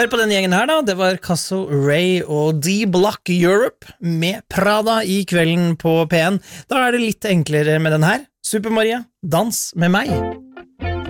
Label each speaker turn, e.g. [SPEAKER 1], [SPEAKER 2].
[SPEAKER 1] Hør på den gjengen her da, det var Casso Ray og D-Block Europe med Prada i kvelden på P1. Da er det litt enklere med den her. Super Maria, dans med meg.